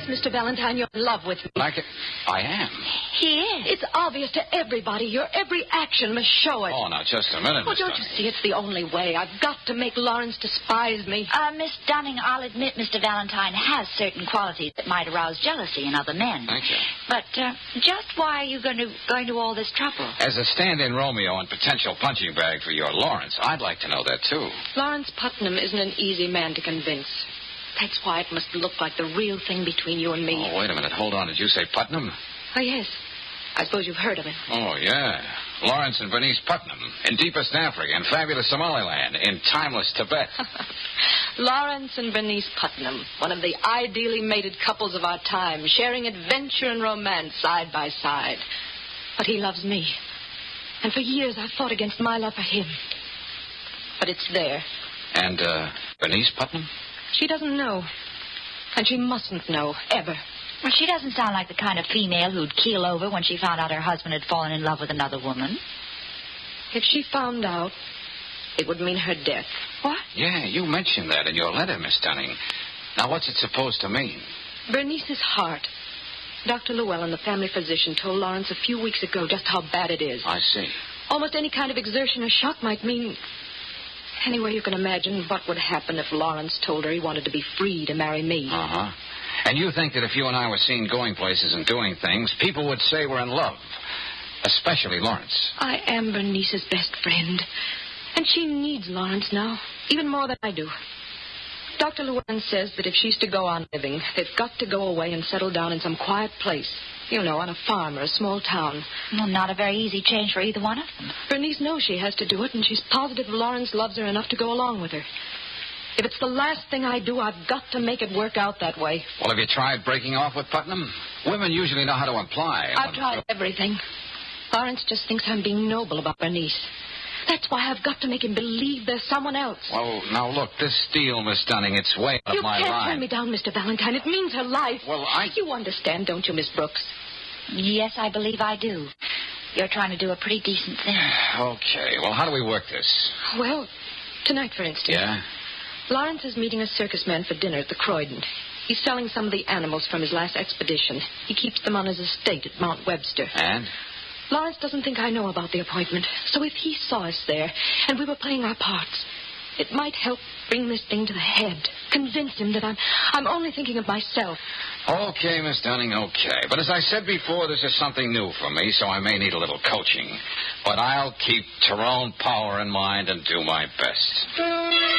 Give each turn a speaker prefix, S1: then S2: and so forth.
S1: Mr. Valentine, you're in love with me.
S2: I am.
S1: He is. It's obvious to everybody. Your every action must show it.
S2: Oh, now, just a minute,
S1: Well,
S2: Miss
S1: don't you see it's the only way? I've got to make Lawrence despise me.
S3: Miss Dunning, I'll admit Mr. Valentine has certain qualities that might arouse jealousy in other men.
S2: Thank you.
S3: But just why are you going to all this trouble?
S2: As a stand-in Romeo and potential punching bag for your Lawrence, I'd like to know that, too.
S1: Lawrence Putnam isn't an easy man to convince. That's why it must look like the real thing between you and me.
S2: Oh, wait a minute. Hold on. Did you say Putnam?
S1: Oh, yes. I suppose you've heard of him.
S2: Oh, yeah. Lawrence and Bernice Putnam. In deepest Africa, in fabulous Somaliland, in timeless Tibet.
S1: Lawrence and Bernice Putnam, one of the ideally mated couples of our time, sharing adventure and romance side by side. But he loves me. And for years I've fought against my love for him. But it's there.
S2: And, Bernice Putnam?
S1: She doesn't know. And she mustn't know, ever.
S3: Well, she doesn't sound like the kind of female who'd keel over when she found out her husband had fallen in love with another woman.
S1: If she found out, it would mean her death.
S3: What?
S2: Yeah, you mentioned that in your letter, Miss Dunning. Now, what's it supposed to mean?
S1: Bernice's heart. Dr. Llewellyn, the family physician, told Lawrence a few weeks ago just how bad it is.
S2: I see.
S1: Almost any kind of exertion or shock might mean... Anyway, you can imagine what would happen if Lawrence told her he wanted to be free to marry me.
S2: Uh-huh. And you think that if you and I were seen going places and doing things, people would say we're in love. Especially Lawrence.
S1: I am Bernice's best friend. And she needs Lawrence now, even more than I do. Dr. Llewellyn says that if she's to go on living, they've got to go away and settle down in some quiet place. You know, on a farm or a small town.
S3: Well, not a very easy change for either one of them.
S1: Bernice knows she has to do it, and she's positive Lawrence loves her enough to go along with her. If it's the last thing I do, I've got to make it work out that way.
S2: Well, have you tried breaking off with Putnam? Women usually know how to imply.
S1: I've tried everything. Lawrence just thinks I'm being noble about Bernice. That's why I've got to make him believe there's someone else.
S2: Well, now, look, this deal, Miss Dunning, it's way up my line.
S1: You can't turn me down, Mr. Valentine. It means her life.
S2: Well,
S1: You understand, don't you, Miss Brooks?
S3: Yes, I believe I do. You're trying to do a pretty decent thing.
S2: Okay, well, how do we work this?
S1: Well, tonight, for instance.
S2: Yeah?
S1: Lawrence is meeting a circus man for dinner at the Croydon. He's selling some of the animals from his last expedition. He keeps them on his estate at Mount Webster.
S2: And?
S1: Lawrence doesn't think I know about the appointment. So if he saw us there and we were playing our parts, it might help bring this thing to the head. Convince him that I'm only thinking of myself.
S2: Okay, Miss Dunning, okay. But as I said before, this is something new for me, so I may need a little coaching. But I'll keep Tyrone Power in mind and do my best.